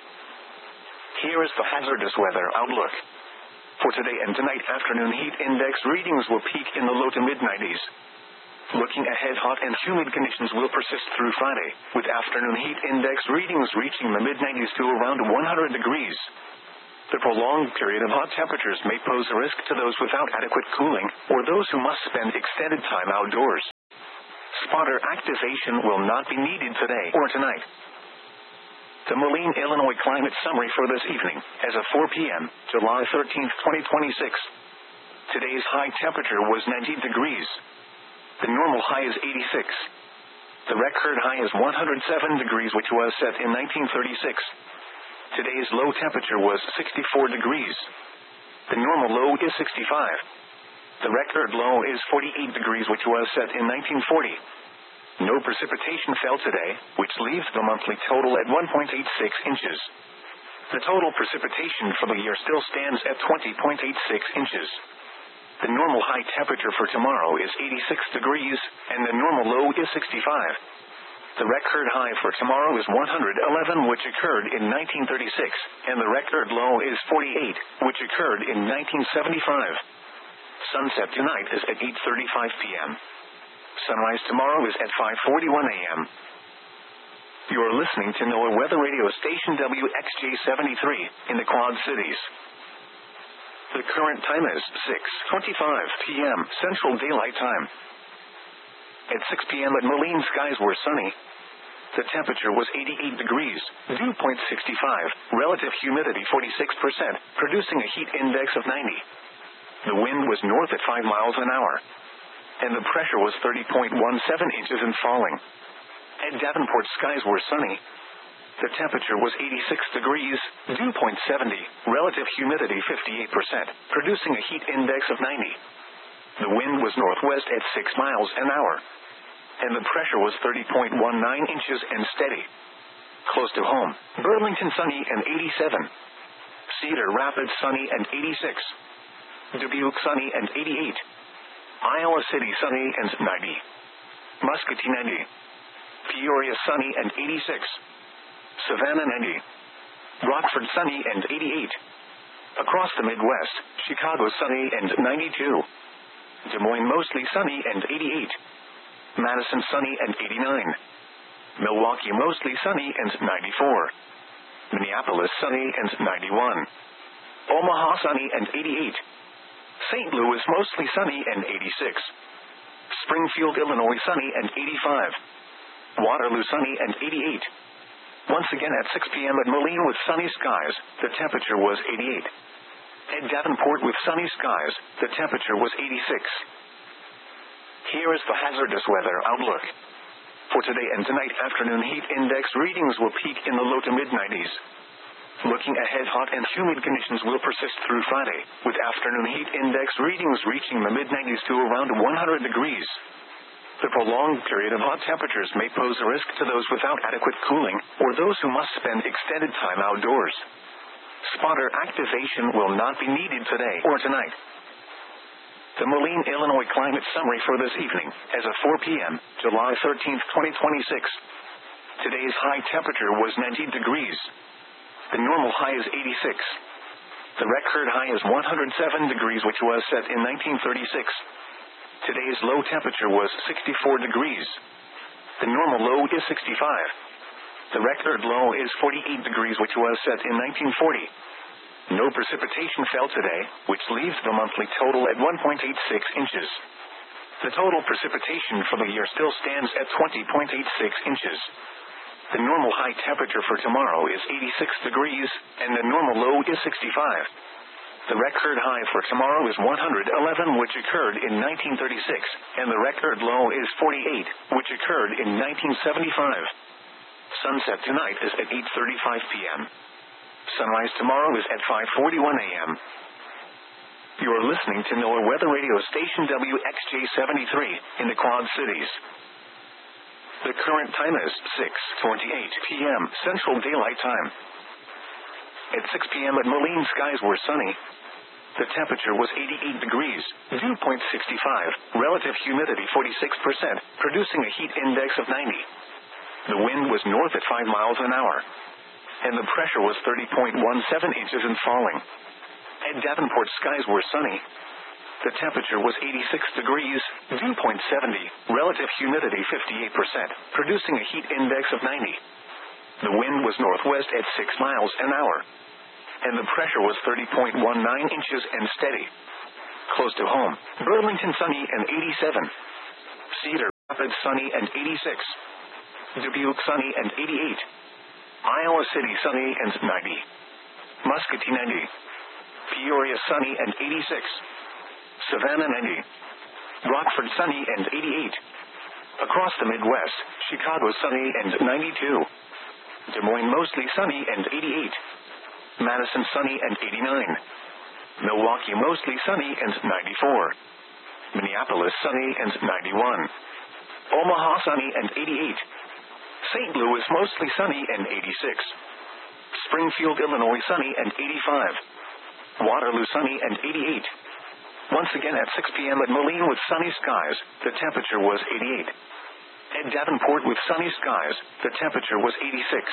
Here is the hazardous weather outlook. For today and tonight, afternoon heat index readings will peak in the low to mid nineties. Looking ahead, hot and humid conditions will persist through Friday, with afternoon heat index readings reaching the mid nineties to around one hundred degrees. The prolonged period of hot temperatures may pose a risk to those without adequate cooling, or those who must spend extended time outdoors. Spotter activation will not be needed today or tonight. The Moline, Illinois climate summary for this evening, as of four p.m., July thirteenth, twenty twenty-six. Today's high temperature was nineteen degrees. The normal high is eighty-six. The record high is one hundred seven degrees, which was set in nineteen thirty-six. Today's low temperature was sixty-four degrees. The normal low is sixty-five. The record low is forty-eight degrees, which was set in nineteen forty. No precipitation fell today, which leaves the monthly total at one point eight six inches. The total precipitation for the year still stands at twenty point eight six inches. The normal high temperature for tomorrow is eighty-six degrees, and the normal low is sixty-five. The record high for tomorrow is one hundred eleven, which occurred in nineteen thirty-six, and the record low is forty-eight, which occurred in nineteen seventy-five. Sunset tonight is at eight thirty-five p.m. Sunrise tomorrow is at five forty-one a.m. You're listening to NOAA Weather Radio Station W X J seventy-three in the Quad Cities. The current time is six twenty-five p.m. Central Daylight Time. At six p.m. at Moline, skies were sunny. The temperature was eighty-eight degrees, dew point sixty-five, relative humidity forty-six percent, producing a heat index of ninety. The wind was north at five miles an hour, and the pressure was thirty point one seven inches and falling. At Davenport, skies were sunny. The temperature was eighty-six degrees, dew point seventy, relative humidity fifty-eight percent, producing a heat index of ninety. The wind was northwest at six miles an hour, and the pressure was thirty point one nine inches and steady. Close to home, Burlington sunny and eighty-seven. Cedar Rapids sunny and eighty-six. Dubuque sunny and eighty-eight. Iowa City sunny and ninety. Muscatine ninety. Peoria sunny and eighty-six. Savannah ninety. Rockford sunny and eighty-eight. Across the Midwest, Chicago sunny and ninety-two. Des Moines mostly sunny and eighty-eight. Madison sunny and eighty-nine. Milwaukee mostly sunny and ninety-four. Minneapolis sunny and ninety-one. Omaha sunny and eighty-eight. Saint Louis mostly sunny and eighty-six. Springfield, Illinois sunny and eighty-five. Waterloo sunny and eighty-eight. Once again at six p.m. at Moline with sunny skies, the temperature was eighty-eight. At Davenport with sunny skies, the temperature was eighty-six. Here is the hazardous weather outlook. For today and tonight, afternoon heat index readings will peak in the low to mid nineties. Looking ahead, hot and humid conditions will persist through Friday, with afternoon heat index readings reaching the mid nineties to around one hundred degrees. The prolonged period of hot temperatures may pose a risk to those without adequate cooling, or those who must spend extended time outdoors. Spotter activation will not be needed today or tonight. The Moline, Illinois climate summary for this evening, as of four p.m., July thirteenth, twenty twenty-six. Today's high temperature was nineteen degrees. The normal high is eighty-six. The record high is one hundred seven degrees, which was set in nineteen thirty-six. Today's low temperature was sixty-four degrees. The normal low is sixty-five. The record low is forty-eight degrees, which was set in nineteen forty. No precipitation fell today, which leaves the monthly total at one point eight six inches. The total precipitation for the year still stands at twenty point eight six inches. The normal high temperature for tomorrow is eighty-six degrees, and the normal low is sixty-five. The record high for tomorrow is one hundred eleven, which occurred in nineteen thirty-six, and the record low is forty-eight, which occurred in nineteen seventy-five. Sunset tonight is at eight thirty-five p.m. Sunrise tomorrow is at five forty-one a.m. You're listening to NOAA Weather Radio Station W X J seventy-three in the Quad Cities. The current time is six twenty-eight p.m. Central Daylight Time. At six p.m. at Moline, skies were sunny. The temperature was eighty-eight degrees, dew point sixty-five, relative humidity forty-six percent, producing a heat index of ninety. The wind was north at five miles an hour, and the pressure was thirty point one seven inches and falling. At Davenport, skies were sunny. The temperature was eighty-six degrees, dew point seventy, relative humidity fifty-eight percent, producing a heat index of ninety. The wind was northwest at six miles an hour, and the pressure was thirty point one nine inches and steady. Close to home, Burlington sunny and eighty-seven. Cedar Rapids sunny and eighty-six. Dubuque sunny and eighty-eight. Iowa City sunny and ninety. Muscatine ninety. Peoria sunny and eighty-six. Savannah ninety. Rockford sunny and eighty-eight. Across the Midwest, Chicago sunny and ninety-two. Des Moines mostly sunny and eighty-eight. Madison sunny and eighty-nine. Milwaukee mostly sunny and ninety-four. Minneapolis sunny and ninety-one. Omaha sunny and eighty-eight. Saint Louis mostly sunny and eighty-six. Springfield, Illinois sunny and eighty-five. Waterloo sunny and eighty-eight. Once again at six p.m. at Moline with sunny skies, the temperature was eighty-eight. At Davenport with sunny skies, the temperature was eighty-six.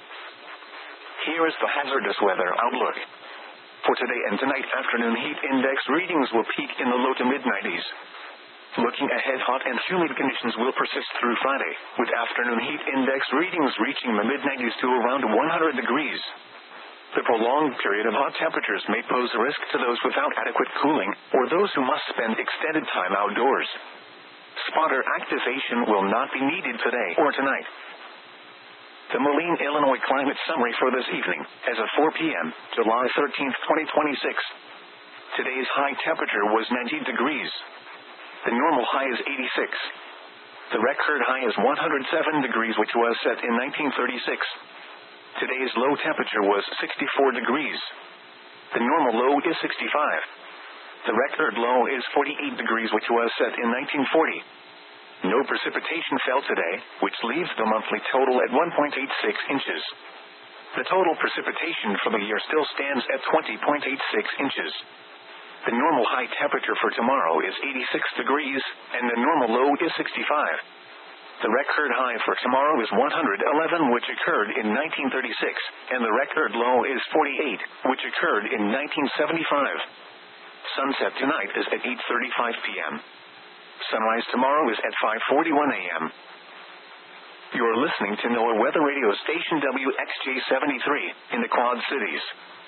Here is the hazardous weather outlook. For today and tonight, afternoon heat index readings will peak in the low to mid nineties. Looking ahead, hot and humid conditions will persist through Friday, with afternoon heat index readings reaching the mid nineties to around one hundred degrees. The prolonged period of hot temperatures may pose a risk to those without adequate cooling, or those who must spend extended time outdoors. Spotter activation will not be needed today or tonight. The Moline, Illinois climate summary for this evening, as of four p.m., July thirteenth, twenty twenty-six. Today's high temperature was ninety degrees. The normal high is eighty-six. The record high is one hundred seven degrees, which was set in nineteen thirty-six. Today's low temperature was sixty-four degrees. The normal low is sixty-five. The record low is forty-eight degrees, which was set in nineteen forty. No precipitation fell today, which leaves the monthly total at one point eight six inches. The total precipitation for the year still stands at twenty point eight six inches. The normal high temperature for tomorrow is eighty-six degrees, and the normal low is sixty-five. The record high for tomorrow is one hundred eleven, which occurred in nineteen thirty-six, and the record low is forty-eight, which occurred in nineteen seventy-five. Sunset tonight is at eight thirty-five p.m. Sunrise tomorrow is at five forty-one a.m. You're listening to NOAA Weather Radio Station W X J seventy-three in the Quad Cities.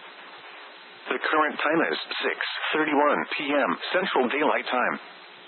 The current time is six thirty-one p.m. Central Daylight Time.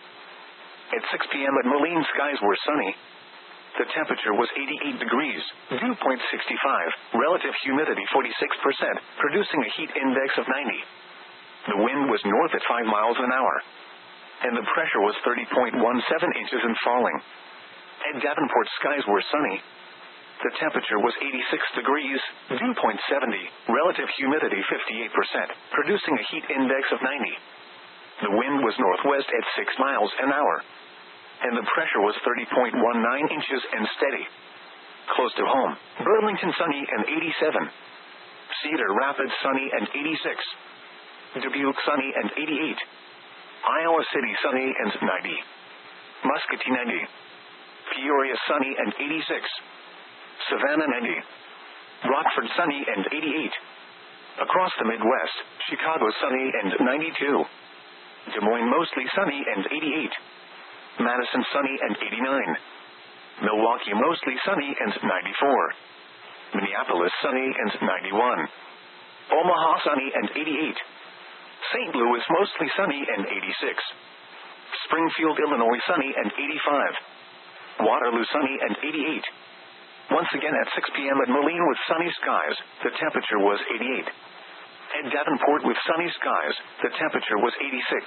At six p.m. at Moline, skies were sunny. The temperature was eighty-eight degrees, dew point sixty-five, relative humidity forty-six percent, producing a heat index of ninety. The wind was north at five miles an hour, and the pressure was thirty point one seven inches and falling. At Davenport, skies were sunny. The temperature was eighty-six degrees, dew point seventy, relative humidity fifty-eight percent, producing a heat index of ninety. The wind was northwest at six miles an hour, and the pressure was thirty point one nine inches and steady. Close to home, Burlington sunny and eighty-seven. Cedar Rapids sunny and eighty-six. Dubuque sunny and eighty-eight. Iowa City sunny and ninety. Muscatine ninety. Peoria sunny and eighty-six. Savannah ninety. Rockford sunny and eighty-eight. Across the Midwest, Chicago sunny and ninety-two. Des Moines mostly sunny and eighty-eight. Madison sunny and eighty-nine. Milwaukee mostly sunny and ninety-four. Minneapolis sunny and ninety-one. Omaha sunny and eighty-eight. Saint Louis mostly sunny and eighty-six. Springfield, Illinois sunny and eighty-five. Waterloo sunny and eighty-eight. Once again at six p.m. at Moline with sunny skies, the temperature was eighty-eight. At Davenport with sunny skies, the temperature was eighty-six.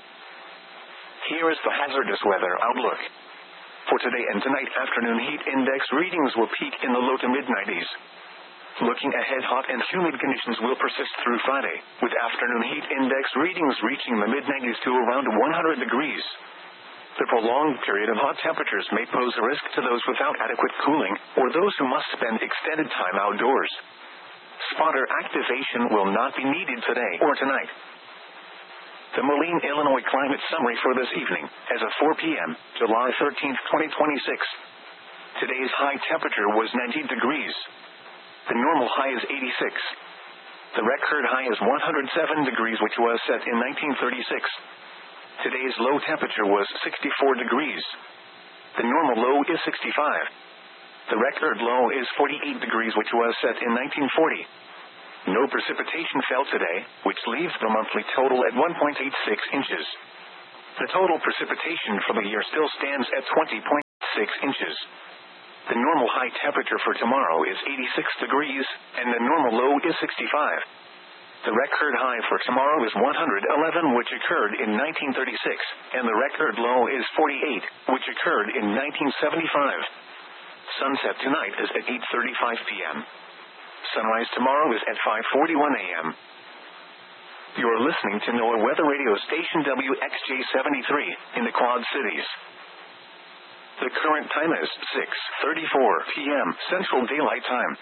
Here is the hazardous weather outlook. For today and tonight, afternoon heat index readings will peak in the low to mid nineties. Looking ahead, hot and humid conditions will persist through Friday, with afternoon heat index readings reaching the mid nineties to around one hundred degrees. The prolonged period of hot temperatures may pose a risk to those without adequate cooling, or those who must spend extended time outdoors. Spotter activation will not be needed today or tonight. The Moline, Illinois climate summary for this evening, as of four p.m., July thirteenth, twenty twenty-six. Today's high temperature was ninety degrees. The normal high is eighty-six. The record high is one hundred seven degrees, which was set in nineteen thirty-six. Today's low temperature was sixty-four degrees. The normal low is sixty-five. The record low is forty-eight degrees, which was set in nineteen forty. No precipitation fell today, which leaves the monthly total at one point eight six inches. The total precipitation for the year still stands at twenty point six inches. The normal high temperature for tomorrow is eighty-six degrees, and the normal low is sixty-five. The record high for tomorrow is one hundred eleven, which occurred in nineteen thirty-six, and the record low is forty-eight, which occurred in nineteen seventy-five. Sunset tonight is at eight thirty-five p.m. Sunrise tomorrow is at five forty-one a.m. You're listening to NOAA Weather Radio Station W X J seventy-three in the Quad Cities. The current time is six thirty-four p.m. Central Daylight Time.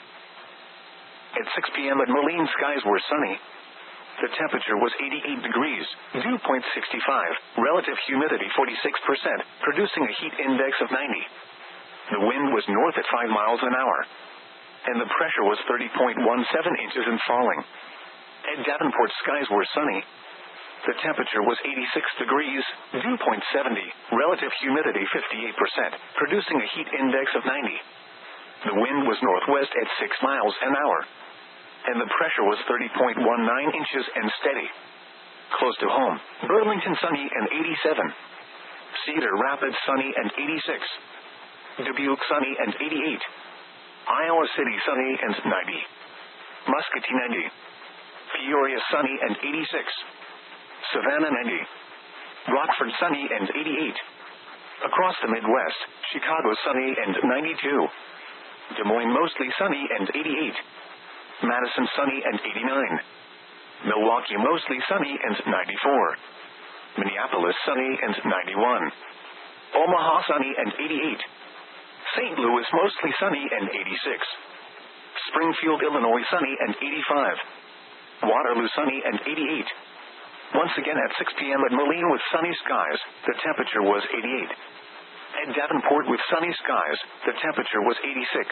At six p.m. at Moline, skies were sunny. The temperature was eighty-eight degrees, dew point sixty-five, relative humidity forty-six percent, producing a heat index of ninety. The wind was north at five miles an hour, and the pressure was thirty point one seven inches and falling. At Davenport, skies were sunny. The temperature was eighty-six degrees, dew point seventy, relative humidity fifty-eight percent, producing a heat index of ninety. The wind was northwest at six miles an hour, and the pressure was thirty point one nine inches and steady. Close to home, Burlington sunny and eighty-seven. Cedar Rapids sunny and eighty-six. Dubuque sunny and eighty-eight. Iowa City sunny and ninety. Muscatine ninety. Peoria sunny and eighty-six. Savannah ninety. Rockford sunny and eighty-eight. Across the Midwest, Chicago sunny and ninety-two. Des Moines mostly sunny and eighty-eight. Madison sunny and eighty-nine. Milwaukee mostly sunny and ninety-four. Minneapolis sunny and ninety-one. Omaha sunny and eighty-eight. Saint Louis mostly sunny and eighty-six. Springfield, Illinois sunny and eighty-five. Waterloo sunny and eighty-eight. Once again at six p.m. at Moline with sunny skies, the temperature was eighty-eight. At Davenport with sunny skies, the temperature was eighty-six.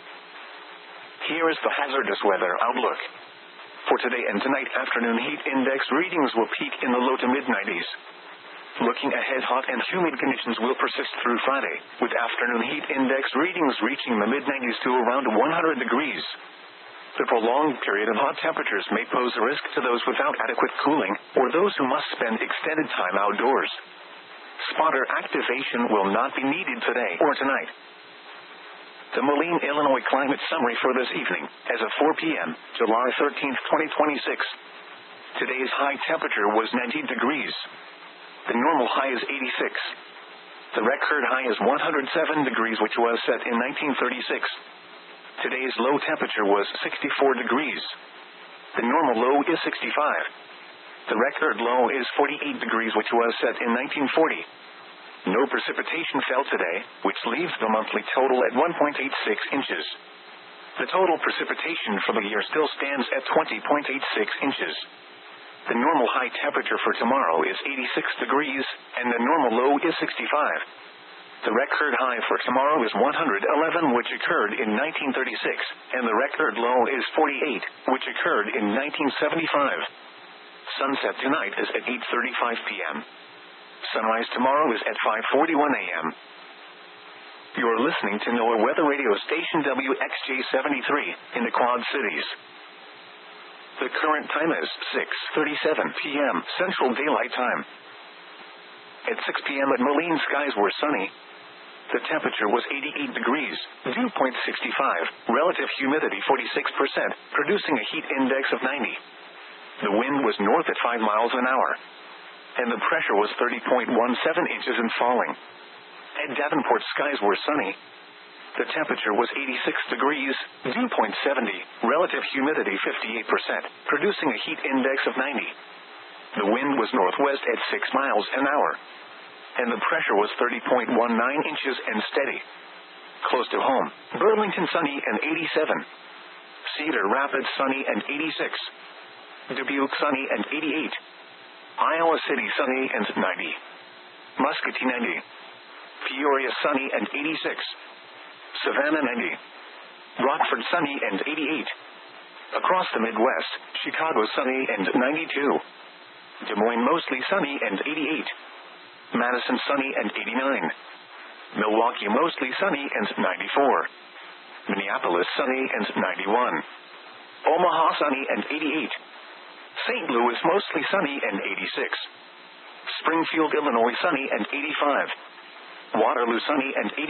Here is the hazardous weather outlook. For today and tonight, afternoon heat index readings will peak in the low to mid nineties. Looking ahead, hot and humid conditions will persist through Friday, with afternoon heat index readings reaching the mid nineties to around one hundred degrees. The prolonged period of hot temperatures may pose a risk to those without adequate cooling, or those who must spend extended time outdoors. Spotter activation will not be needed today or tonight. The Moline, Illinois climate summary for this evening, as of four p.m., July thirteenth, twenty twenty-six. Today's high temperature was ninety degrees. The normal high is eighty-six. The record high is one hundred seven degrees, which was set in nineteen thirty-six. Today's low temperature was sixty-four degrees. The normal low is sixty-five. The record low is forty-eight degrees, which was set in nineteen forty. No precipitation fell today, which leaves the monthly total at one point eight six inches. The total precipitation for the year still stands at twenty point eight six inches. The normal high temperature for tomorrow is eighty-six degrees, and the normal low is sixty-five. The record high for tomorrow is one hundred eleven, which occurred in nineteen thirty-six, and the record low is forty-eight, which occurred in nineteen seventy-five. Sunset tonight is at eight thirty-five p.m. Sunrise tomorrow is at five forty-one a.m. You're listening to NOAA Weather Radio Station W X J seventy-three in the Quad Cities. The current time is six thirty-seven p.m. Central Daylight Time. At six p.m. at Moline, skies were sunny. The temperature was eighty-eight degrees, dew point sixty-five, relative humidity forty-six percent, producing a heat index of ninety. The wind was north at five miles an hour, and the pressure was thirty point one seven inches and falling. At Davenport, skies were sunny. The temperature was eighty-six degrees, dew point seventy, relative humidity fifty-eight percent, producing a heat index of ninety. The wind was northwest at six miles an hour, and the pressure was thirty point one nine inches and steady. Close to home, Burlington sunny and eighty-seven. Cedar Rapids sunny and eighty-six. Dubuque sunny and eighty-eight. Iowa City sunny and ninety. Muscatine ninety. Peoria sunny and eighty-six. Savannah ninety. Rockford sunny and eighty-eight. Across the Midwest, Chicago sunny and ninety-two. Des Moines mostly sunny and eighty-eight. Madison sunny and eighty-nine. Milwaukee mostly sunny and ninety-four. Minneapolis sunny and ninety-one. Omaha sunny and eighty-eight. Saint Louis mostly sunny and eighty-six. Springfield, Illinois sunny and eighty-five. Waterloo sunny and eighty-five.